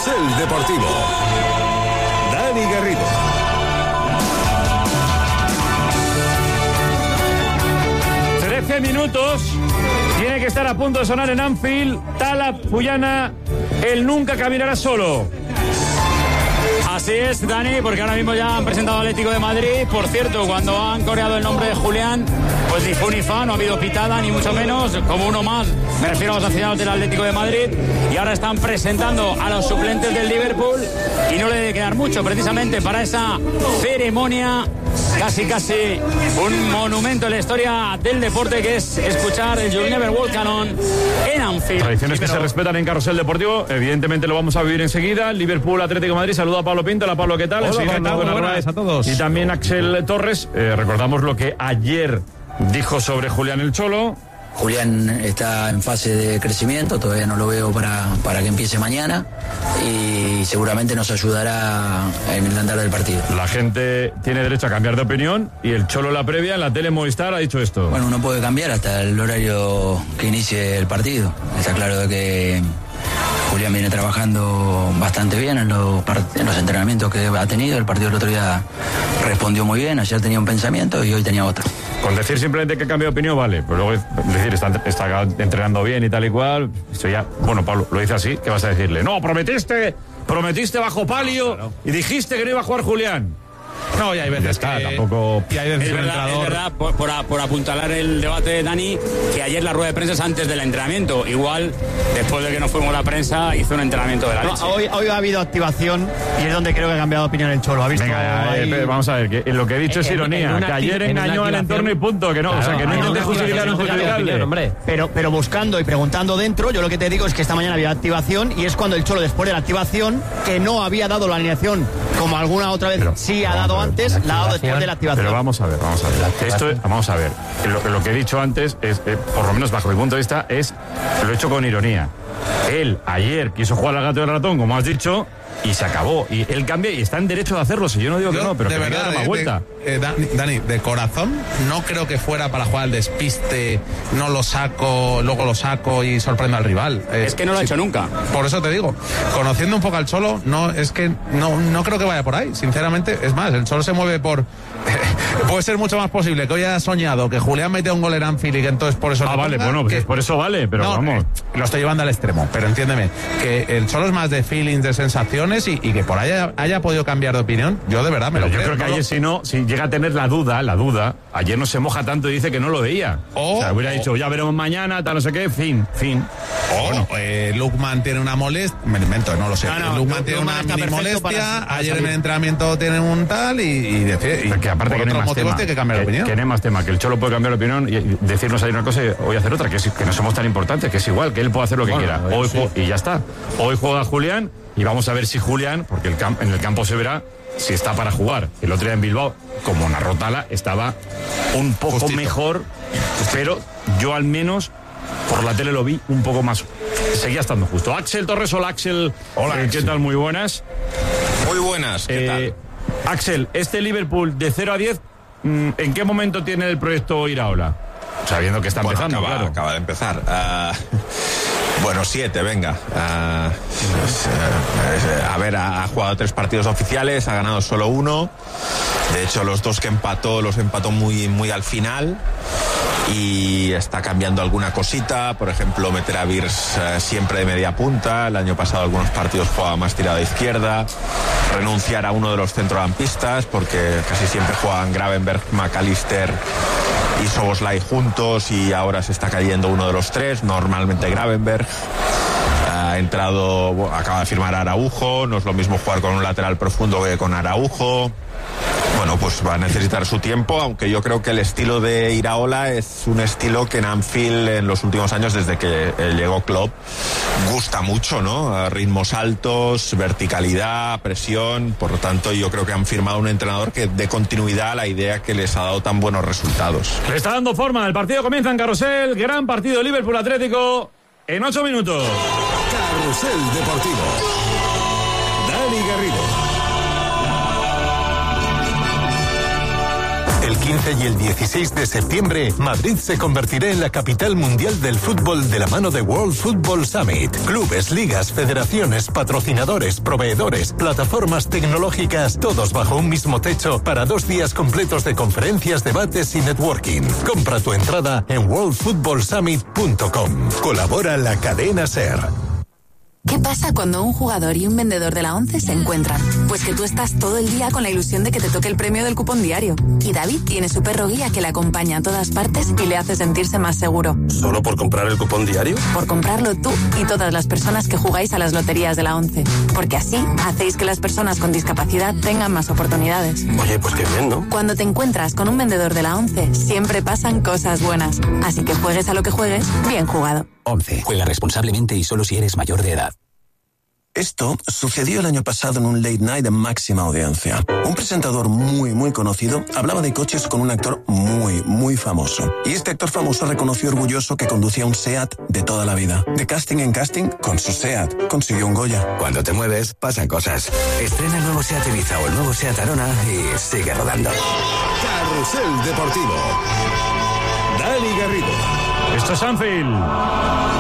Carrusel Deportivo. Dani Garrido. Minutos, tiene que estar a punto de sonar en Anfield. Tala Puyana, él nunca caminará solo. Así es, Dani, porque ahora mismo ya han presentado al Atlético de Madrid. Por cierto, cuando han coreado el nombre de Julián, pues ni fu ni fa, no ha habido pitada, ni mucho menos, como uno más. Me refiero a los aficionados del Atlético de Madrid. Y ahora están presentando a los suplentes del Liverpool. Y no le debe quedar mucho, precisamente, para esa ceremonia. Casi un monumento en la historia del deporte, que es escuchar el You'll Never Walk Alone en Anfield. Tradiciones que se respetan en Carrusel Deportivo, evidentemente lo vamos a vivir enseguida. Liverpool, Atlético de Madrid, saluda a Pablo Pinto. Hola Pablo, ¿qué tal? Hola, buenas a todos. Y también Axel Torres. Recordamos lo que ayer dijo sobre Julián el Cholo. Julián está en fase de crecimiento, todavía no lo veo para que empiece mañana y seguramente nos ayudará en el andar del partido. La gente tiene derecho a cambiar de opinión y el Cholo en la previa, en la tele Movistar, ha dicho esto. Bueno, uno puede cambiar hasta el horario que inicie el partido. Está claro de que Julián viene trabajando bastante bien en los entrenamientos que ha tenido. El partido del otro día respondió muy bien, ayer tenía un pensamiento y hoy tenía otro. Con decir simplemente que cambia de opinión, vale, pero luego decir está entrenando bien y tal y cual, eso ya, bueno, Pablo, lo dice así, ¿qué vas a decirle? No, prometiste bajo palio, claro, y dijiste que no iba a jugar Julián. No, y hay veces que tampoco. Y hay veces es verdad, por apuntalar el debate de Dani, que ayer la rueda de prensa es antes del entrenamiento. Igual, después de que nos fuimos a la prensa, hizo un entrenamiento de la leche. Hoy ha habido activación y es donde creo que ha cambiado de opinión el Cholo. ¿Ha visto? Venga, vamos a ver, que lo que he dicho es ironía, que ayer engañó al entorno y punto, que no, claro, o sea, que no intente justificar lo injustificable. Pero buscando y preguntando dentro, yo lo que te digo es que esta mañana había activación y es cuando el Cholo, después de la activación, que no había dado la alineación como alguna otra vez sí ha dado antes, la ha dado después de la activación. Pero vamos a ver. Vamos a ver. Lo que he dicho antes es, por lo menos bajo mi punto de vista, lo he hecho con ironía. Él ayer quiso jugar al gato y al ratón, como has dicho, y se acabó. Y él cambia y está en derecho de hacerlo. Si yo no digo que no, pero de que verdad, me dar la vuelta. Dani, de corazón, no creo que fuera para jugar al despiste, no lo saco, luego lo saco y sorprendo al rival. Es que no lo ha hecho nunca. Por eso te digo, conociendo un poco al Cholo, no creo que vaya por ahí, sinceramente. Es más, el Cholo se mueve por... puede ser mucho más posible que hoy haya soñado que Julián mete un gol en Anfield y que entonces por eso... vale, bueno, pues por eso vale, pero no, vamos... lo estoy llevando al extremo, pero entiéndeme, que el Cholo es más de feelings, de sensaciones y que por ahí haya podido cambiar de opinión, yo de verdad me lo creo. Yo creo que ayer si llega a tener la duda, ayer no se moja tanto y dice que no lo veía. O sea, hubiera dicho, ya veremos mañana, tal, no sé qué, fin. Lukman tiene una molestia, me invento, no lo sé. Lukman tiene una mini molestia, ayer en el entrenamiento tiene un tal y decir... Que aparte que no hay más tema, que cambiar de opinión. Que no hay más tema, que el Cholo puede cambiar de opinión y decirnos ahí una cosa y hoy hacer otra, que no somos tan importantes, que es igual, que él puede hacer lo que quiera. Hoy y ya está. Hoy juega Julián y vamos a ver si Julián, porque en el campo se verá si está para jugar. El otro día en Bilbao, como narró Tala, estaba un poco mejor, pero yo al menos por la tele lo vi un poco más. Seguía estando justo. Axel Torres, hola Axel. Hola, ¿qué tal? Muy buenas. Muy buenas, ¿qué tal? Axel, este Liverpool de 0 a 10, ¿en qué momento tiene el proyecto Iraola? Sabiendo que está empezando, claro. Acaba de empezar. 7, venga. Ha jugado 3 partidos oficiales, ha ganado solo 1. De hecho, los 2 que los empató muy, muy al final. Y está cambiando alguna cosita, por ejemplo, meter a Virs siempre de media punta. El año pasado algunos partidos jugaba más tirado a izquierda. Renunciar a uno de los centrocampistas, porque casi siempre juegan Gravenberch, McAllister y Szoboszlai juntos, y ahora se está cayendo uno de los 3, normalmente Gravenberch. Acaba de firmar a Araujo, no es lo mismo jugar con un lateral profundo que con Araujo. Bueno, pues va a necesitar su tiempo, aunque yo creo que el estilo de Iraola es un estilo que en Anfield en los últimos años, desde que llegó Klopp, gusta mucho, ¿no? Ritmos altos, verticalidad, presión. Por lo tanto, yo creo que han firmado un entrenador que dé continuidad a la idea que les ha dado tan buenos resultados. Le está dando forma, el partido comienza en Carrusel, gran partido Liverpool Atlético en 8 minutos. Carrusel Deportivo. Dani Garrido. El 15 y el 16 de septiembre, Madrid se convertirá en la capital mundial del fútbol de la mano de World Football Summit. Clubes, ligas, federaciones, patrocinadores, proveedores, plataformas tecnológicas, todos bajo un mismo techo para 2 días completos de conferencias, debates y networking. Compra tu entrada en worldfootballsummit.com. Colabora la cadena SER. ¿Qué pasa cuando un jugador y un vendedor de la ONCE se encuentran? Pues que tú estás todo el día con la ilusión de que te toque el premio del cupón diario. Y David tiene su perro guía que le acompaña a todas partes y le hace sentirse más seguro. ¿Solo por comprar el cupón diario? Por comprarlo tú y todas las personas que jugáis a las loterías de la ONCE. Porque así hacéis que las personas con discapacidad tengan más oportunidades. Oye, pues qué bien, ¿no? Cuando te encuentras con un vendedor de la ONCE, siempre pasan cosas buenas. Así que juegues a lo que juegues, bien jugado. 11. Juega responsablemente y solo si eres mayor de edad. Esto sucedió el año pasado en un late night de máxima audiencia. Un presentador muy conocido hablaba de coches con un actor muy famoso. Y este actor famoso reconoció orgulloso que conducía un SEAT de toda la vida. De casting en casting, con su SEAT consiguió un Goya. Cuando te mueves, pasan cosas. Estrena el nuevo SEAT Ibiza o el nuevo SEAT Arona y sigue rodando. Carrusel Deportivo. Dani Garrido. Esto es Anfield.